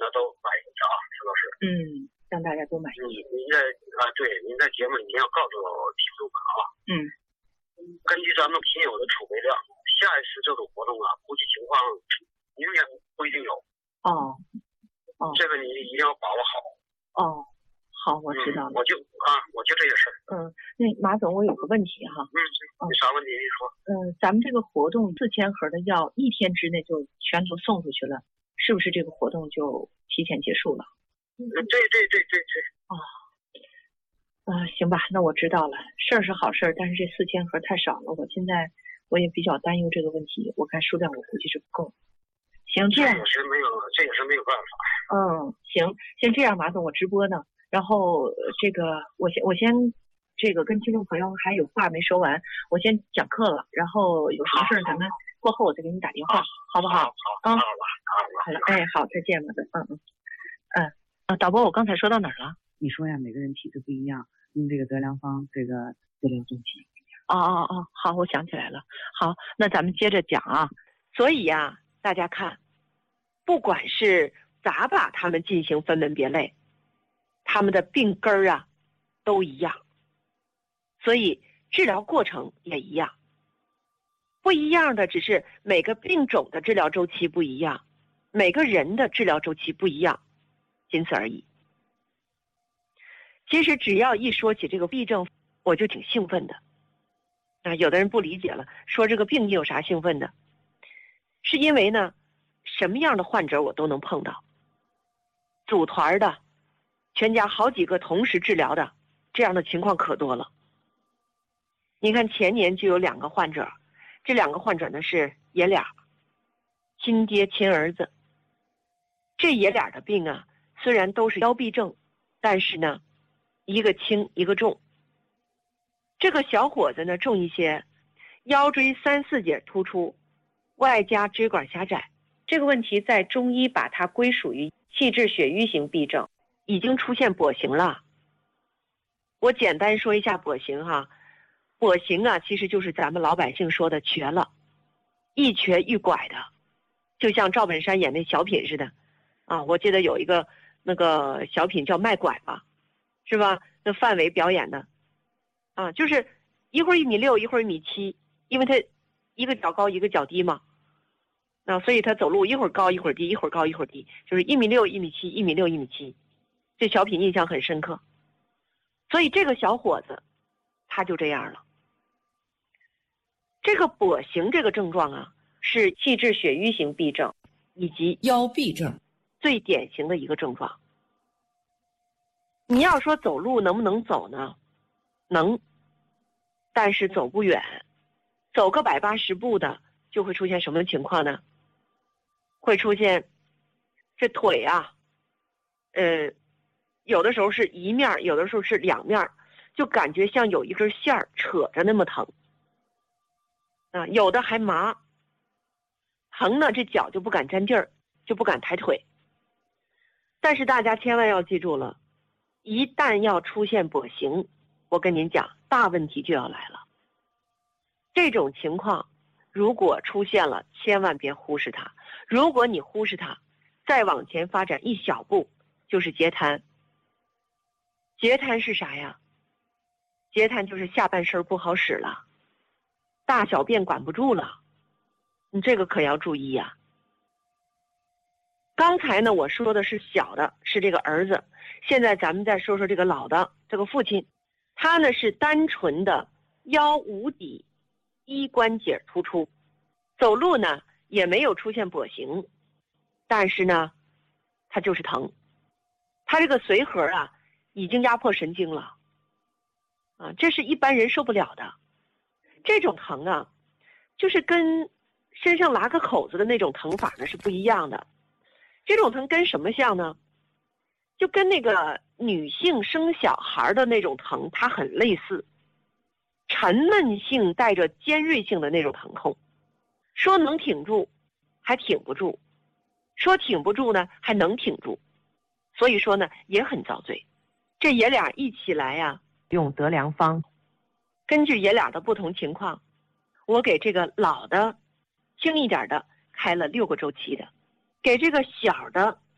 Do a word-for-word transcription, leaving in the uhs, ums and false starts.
呢都满意啊，陈老师。 嗯，让大家都满意。 你您在啊，对，您在节目里您要告诉听众们啊， 嗯， 根据咱们品友的储备量，下一次这种活动啊，估计情况明年不一定有。 哦，哦， 这个你一定要把握好。 哦，好，我知道了。 嗯、我就啊，我就这些事儿。 嗯，那马总，我有个问题哈。 嗯，有啥问题你说？ 嗯，咱们这个活动四千盒的药一天之内就全都送出去了，是不是这个活动就提前结束了？ 嗯，对对对对对。 哦，啊，行吧，那我知道了。事儿是好事儿，但是这四千盒太少了，我现在我也比较担忧这个问题。我看数量我估计是不够。行，这样也是没有，这也是没有办法。 嗯，行，先这样，马总，我直播呢，然后这个我先我先这个跟听众朋友还有话没说完，我先讲课了，然后有什么事儿咱们过后我再给你打电话，好不好？ 好，好，好啊， 了，好了， 好了，哎，好，再见，马总，嗯嗯嗯啊，导播，我刚才说到哪儿了？ 你说呀，每个人体质不一样，用这个德良方这个治疗周期。 哦哦哦，好，我想起来了。好，那咱们接着讲啊。所以呀，大家看，不管是咋把他们进行分门别类，他们的病根儿啊都一样，所以治疗过程也一样。不一样的只是每个病种的治疗周期不一样，每个人的治疗周期不一样，仅此而已。其实只要一说起这个痹症，我就挺兴奋的。啊，有的人不理解了，说这个病有啥兴奋的？是因为呢，什么样的患者我都能碰到，组团的，全家好几个同时治疗的，这样的情况可多了。你看前年就有两个患者，这两个患者呢是爷俩，亲爹亲儿子。这爷俩的病啊，虽然都是腰痹症，但是呢，一个轻一个重。这个小伙子呢重一些，腰椎三四节突出，外加支管狭窄。这个问题在中医把它归属于气滞血瘀型痹症，已经出现跛行了。我简单说一下跛行哈，跛行啊其实就是咱们老百姓说的瘸了，一瘸一拐的，就像赵本山演那小品似的啊。我记得有一个那个小品叫卖拐吧，是吧？那范伟表演的啊，就是一会儿一米六，一会儿一米七，因为他一个脚高一个脚低嘛，啊，所以他走路一会儿高一会儿低，一会儿高一会儿低，就是一米六一米七，一米六一米七。这小品印象很深刻。所以这个小伙子他就这样了。这个跛行这个症状啊，是气滞血瘀型痹症以及腰痹症最典型的一个症状。你要说走路能不能走呢？能，但是走不远，走个百八十步的就会出现什么情况呢？会出现这腿啊，呃，有的时候是一面，有的时候是两面，就感觉像有一根线儿扯着那么疼啊，有的还麻，疼呢，这脚就不敢沾地儿，就不敢抬腿。但是大家千万要记住了，一旦要出现跛行，我跟您讲，大问题就要来了。这种情况如果出现了，千万别忽视它。如果你忽视它，再往前发展一小步，就是截瘫。截瘫是啥呀？截瘫就是下半身不好使了，大小便管不住了，你这个可要注意呀。刚才呢我说的是小的，是这个儿子，现在咱们再说说这个老的，这个父亲，他呢是单纯的腰无底，一关节突出，走路呢也没有出现跛行，但是呢他就是疼，他这个髓核啊已经压迫神经了啊，这是一般人受不了的。这种疼啊就是跟身上拉个口子的那种疼法呢是不一样的。这种疼跟什么像呢？就跟那个女性生小孩的那种疼它很类似，沉闷性带着尖锐性的那种疼痛。说能挺住还挺不住，说挺不住呢还能挺住，所以说呢也很遭罪。这爷俩一起来呀、啊、用德良方，根据爷俩的不同情况，我给这个老的轻一点的开了六个周期的，给这个小的